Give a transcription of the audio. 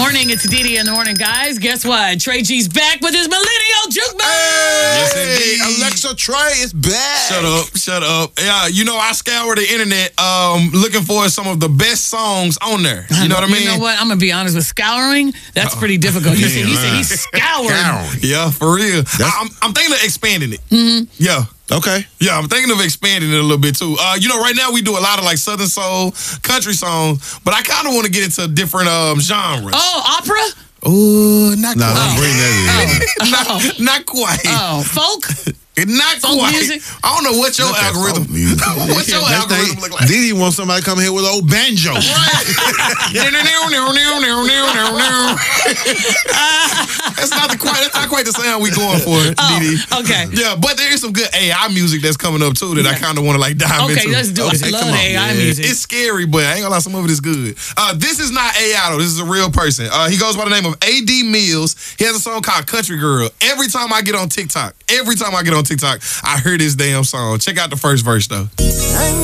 morning. It's Didi in the morning, guys. Guess what? Trey G's back with his Millennial Jukebox. Hey, Alexa Trey is back. Shut up. Yeah, you know, I scoured the internet looking for some of the best songs on there. You know what I mean? You know what? I'm going to be honest with scouring. That's pretty difficult. He said he's scoured. Yeah, for real. I'm thinking of expanding it. Mm-hmm. Yeah. Okay. Yeah, I'm thinking of expanding it a little bit too. You know, right now we do a lot of like Southern soul, country songs, but I kind of want to get into different genres. Oh, opera? Oh, not quite. Don't bring that in. Not quite. Oh, folk? Not folk quite. music? I don't know what your algorithm. What's your algorithm look like? Didi wants somebody to come here with an old banjo. That's not quite the sound we going for, Didi. Okay. Yeah, but there is some good AI music that's coming up too that I kind of want to like dive into. Okay, let's do it. I love the AI music. It's scary, but I ain't gonna lie, some of it is good. This is not AI though. This is a real person. He goes by the name of A.D. Mills. He has a song called Country Girl. Every time I get on TikTok, I hear this damn song. Check out the first verse though. I ain't